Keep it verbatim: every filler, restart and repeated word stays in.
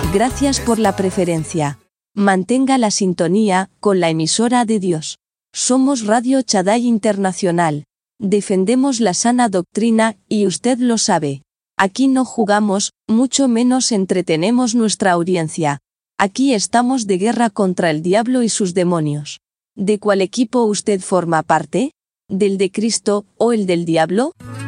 Gracias por la preferencia. Mantenga la sintonía con la emisora de Dios. Somos Radio Shaddai Internacional. Defendemos la sana doctrina, y usted lo sabe. Aquí no jugamos, mucho menos entretenemos nuestra audiencia. Aquí estamos de guerra contra el diablo y sus demonios. ¿De cuál equipo usted forma parte? ¿Del de Cristo o el del diablo?